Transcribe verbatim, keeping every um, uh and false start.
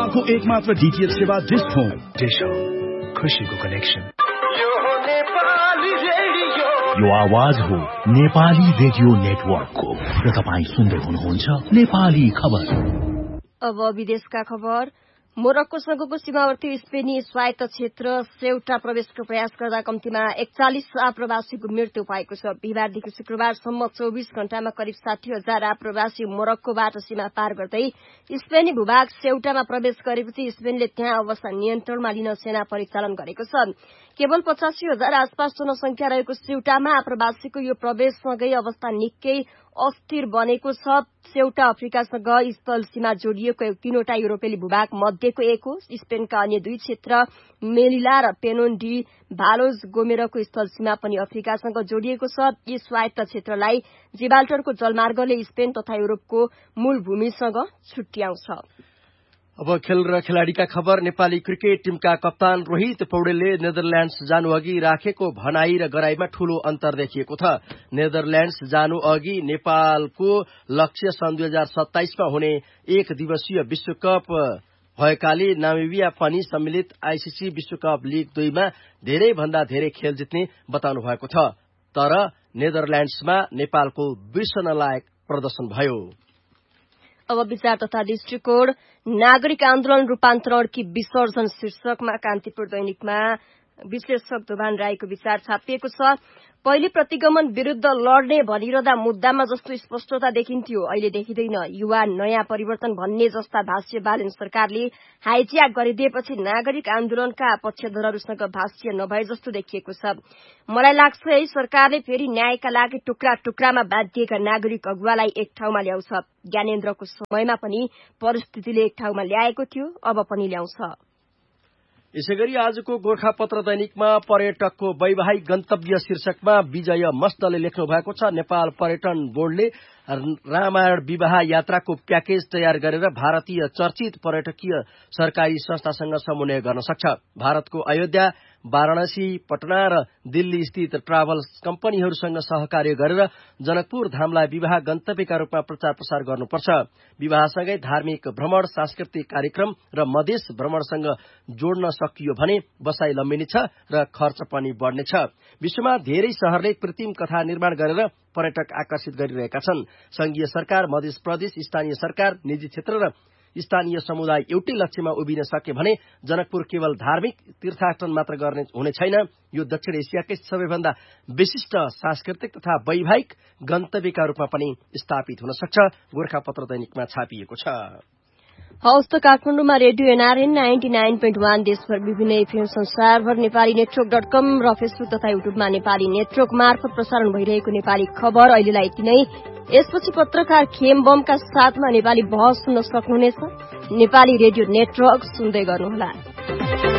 नेपालको एकमात्र डीटीएच सेवा डिश होम। डिश होम, खुशीको कनेक्सन। यो आवाज हो नेपाली रेडियो नेटवर्कको र तपाईँ सुन्दै हुनुहुन्छ नेपाली खबर। अब विदेशका खबर। मोरक्कोसँगको सीमावर्ती स्पेनी स्वायत्त क्षेत्र सेउटा प्रवेशको प्रयास गर्दा कम्तीमा एकचालिस आप्रवासीको मृत्यु भएको छ। बिहिबारदेखि शुक्रबारसम्म चौबिस घण्टामा करिब साठी हजार आप्रवासी मोरक्कोबाट सीमा पार गर्दै स्पेनी भूभाग सेउटामा प्रवेश गरेपछि स्पेनले त्यहाँ अवस्था नियन्त्रणमा लिन सेना परिचालन गरेको छ। केवल पचासी हजार आसपास जनसंख्या रहेको सेउटामा आप्रवासीको यो प्रवेशसँगै अवस्था निकै अस्थिर बनेको छ। सेउटा अफ्रिकासँग स्थल सीमा जोडिएको तीनवटा युरोपेली भूभाग मध्येको एक हो। स्पेनका अन्य दुई क्षेत्र मेलिला र पेनोन डी भालोज गोमेरको स्थल सीमा पनि अफ्रिकासँग जोडिएको छ। यी स्वायत्त क्षेत्रलाई जिब्राल्टरको जलमार्गले स्पेन तथा युरोपको मूल भूमिसँग छुट्याउँछ। अब खेल र खेलाड़ीका खबर। नेपाली क्रिकेट टीमका कप्तान रोहित पौडेलले नेदरल्याण्ड्स जानु अघि राखेको भनाई र गराईमा ठूलो अन्तर देखिएको छ। नेदरल्याण्ड्स जानु अघि नेपालको लक्ष्य सन् दुई हजार सत्ताइसमा हुने एक दिवसीय विश्वकप भएकाले नामिबिया पनि सम्मिलित आईसीसी विश्वकप लीग दुईमा धेरै भन्दा धेरै खेल जित्ने बताउनु भएको छ। तर नेदरल्याण्ड्समा नेपालको बिर्सन लायक प्रदर्शन भयो। अब विचार तथा दृष्टिकोण। नागरिक आन्दोलन रूपान्तरण कि विसर्जन शीर्षकमा कान्तिपुर दैनिकमा विश्लेषक धोभान राईको विचार छापिएको छ। पहिले प्रतिगमन विरूद्ध लड्ने भनिरहँदा मुद्दामा जस्तो स्पष्टता देखिन्थ्यो, अहिले देखिँदैन। युवा नयाँ परिवर्तन भन्ने जस्ता भाष्य बालेन सरकारले हाइज्याक गरिदिएपछि नागरिक आन्दोलनका पक्षधरहरूसँग भाष्य नभए जस्तो देखिएको छ। मलाई लाग्छ है सरकारले फेरि न्यायका लागि टुक्रा टुक्रामा बाँधिएका नागरिक अगुवालाई एक ठाउँमा ल्याउँछ। ज्ञानेन्द्रको समयमा पनि परिस्थितिले एक ठाउँमा ल्याएको थियो, अब पनि ल्याउँछ। यसैगरी आजको गोरखापत्र दैनिकमा पर्यटकको वैवाहिक गन्तव्य शीर्षकमा विजय मस्तले लेख्नु भएको छ। नेपाल पर्यटन बोर्डले रामायण विवाह यात्राको प्याकेज तयार गरेर भारतीय चर्चित पर्यटकीय सरकारी संस्थासँग समन्वय गर्न सक्छ। भारतको अयोध्या, वाराणसी, पटना र दिल्ली स्थित ट्राभल कम्पनीहरूसँग सहकार्य गरेर जनकपुर धामलाई विवाह गन्तव्यका रूपमा प्रचार प्रसार गर्नुपर्छ। विवाहसँगै धार्मिक भ्रमण, सांस्कृतिक कार्यक्रम र मधेस भ्रमणसँग जोड्न सकियो भने बसाई लम्बिनेछ र खर्च पनि बढ्नेछ। विश्वमा धेरै शहरले कृत्रिम कथा निर्माण गरेर पर्यटक आकर्षित गरिरहेका छन्। संघीय सरकार, मध्य प्रदेश, स्थानीय सरकार, निजी क्षेत्र र स्थानीय समुदाय एउटै लक्ष्यमा उभिन सके भने जनकपुर केवल धार्मिक तीर्थाटन मात्र गर्ने हुने छैन। यो दक्षिण एसियाकै सबैभन्दा विशिष्ट सांस्कृतिक तथा वैवाहिक गन्तव्यका रूपमा पनि स्थापित हुन सक्छ, गोरखापत्र दैनिकमा छापिएको छ। हौस् त काठमाडौँमा radio NRN ninety nine point one देशभर विभिन्न एफएम संसारभर नेपाली नेटवर्क डट कम र फेसबुक तथा युट्युबमा नेपाली नेटवर्क मार्फत प्रसारण भइरहेको नेपाली खबर अहिलेलाई यति नै। यसपछि पत्रकार खेम बमका साथमा नेपाली बहस सुन्न सक्नुहुनेछ। नेपाली रेडियो नेटवर्क सुन्दै गर्नुहोला।